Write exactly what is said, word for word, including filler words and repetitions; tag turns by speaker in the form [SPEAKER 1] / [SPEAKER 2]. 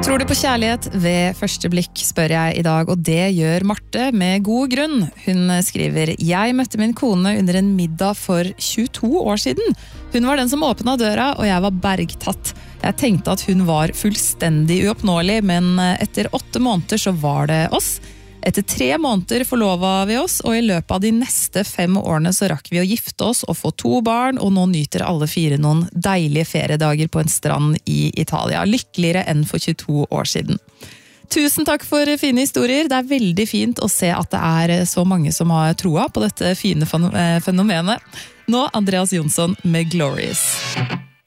[SPEAKER 1] Tror du på kjærlighet ved første blikk, spør jeg i dag, og det gjør Marte med god grunn. Hun skriver, jeg møtte min kone under en middag for tjueto år siden. Hun var den som åpnet døra, og jeg var bergtatt. Jeg tenkte at hun var fullstendig uoppnåelig, men etter åtte måneder så var det oss. Etter tre måneder forlovet vi oss, og i løpet av de neste fem årene så rakk vi å gifte oss og få to barn, og nå nyter alle fire noen deilige feriedager på en strand i Italia. Lykkeligere enn for tjueto år siden. Tusen takk for fine historier. Det er veldig fint å se at det er så mange som har troa på dette fine fenomenet. Nå Andreas Jonsson med Glorious.